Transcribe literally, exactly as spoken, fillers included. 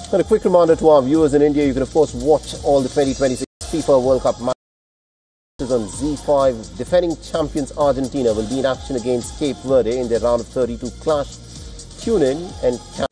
And a quick reminder to our viewers in India, you can of course watch all the twenty twenty-six FIFA World Cup matches on Z five. Defending champions Argentina will be in action against Cape Verde in their round of thirty-two clash. Tune in and